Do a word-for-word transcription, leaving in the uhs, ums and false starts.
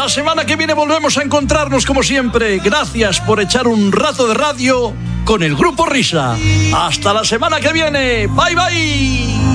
La semana que viene volvemos a encontrarnos como siempre. Gracias por echar un rato de radio con el Grupo Risa. Hasta la semana que viene. Bye, bye.